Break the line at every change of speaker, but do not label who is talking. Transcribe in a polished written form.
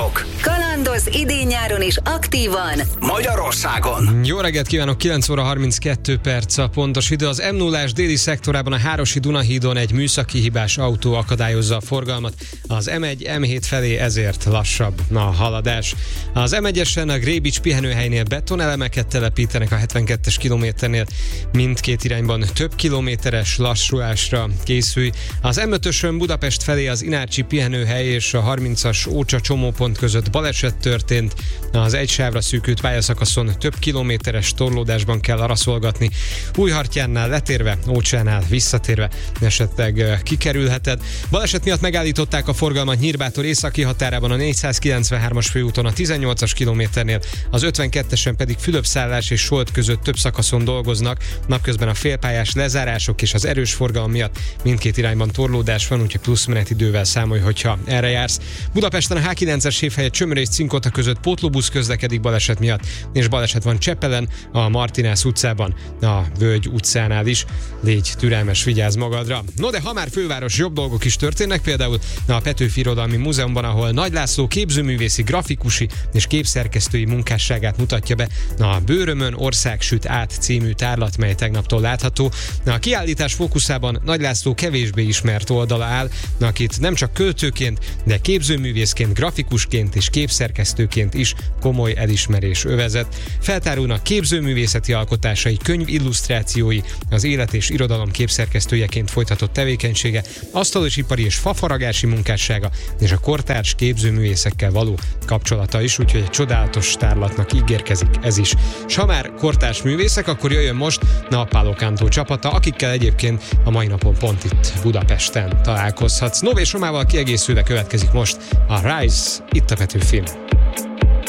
Autósztorik.
Kalandoz idén-nyáron is aktívan
Magyarországon.
Jó reggelt kívánok, 9 óra 32 perc a pontos idő. Az M0-ás déli szektorában a Hárosi Dunahídon egy műszaki hibás autó akadályozza a forgalmat. Az M1, M7 felé ezért lassabb a haladás. Az M1-esen a Grébics pihenőhelynél betonelemeket telepítenek a 72-es kilométernél. Mindkét irányban több kilométeres lassulásra készülj. Az M5-ösön Budapest felé az Inácsi pihenőhely és a 30-as Ócsa csomópont között baleset történt. Az egy sávra szűkült pályaszakaszon több kilométeres torlódásban kell araszolgatni. Újhartyánnál letérve, Ócsánál visszatérve esetleg kikerülheted. Baleset miatt megállították a forgalmat Nyírbátor északi határában a 493-as főúton a 18-as kilométernél, az 52-esen pedig Fülöpszállás és Solt között több szakaszon dolgoznak. Napközben a félpályás lezárások és az erős forgalom miatt mindkét irányban torlódás van, úgyhogy plusz menetidővel számolj, hogyha erre jársz. Budapesten a H9-es évhelyett Csömör és Cinkota között pótlóbusz közlekedik baleset miatt, és baleset van Csepelen, a Martinász utcában, a Völgy utcánál is. Légy türelmes, vigyázz magadra. No de ha már főváros, jobb dolgok is történnek, például a Petőfi Irodalmi Múzeumban, ahol Nagy László képzőművészi, grafikusi és képszerkesztői munkásságát mutatja be a Bőrömön Ország süt át című tárlat, mely tegnaptól látható. A kiállítás fókuszában Nagy László kevésbé ismert oldala áll, akit nem csak költőként, de képzőművészként, grafikusként és képszerkesztőként is komoly elismerés övezett. Feltárulnak képzőművészeti alkotásai, könyvillusztrációi, az élet és irodalom képszerkesztőjeként folytatott tevékenysége, asztalosipari és fafaragási munkássága és a kortárs képzőművészekkel való kapcsolata is, úgyhogy egy csodálatos tárlatnak ígérkezik ez is. S ha már kortárs művészek, akkor jöjjön most a Palo Canto csapata, akikkel egyébként a mai napon pont itt Budapesten találkozhatsz. Nové Somával kiegészülve következik most a Rise, itt a Petőfin.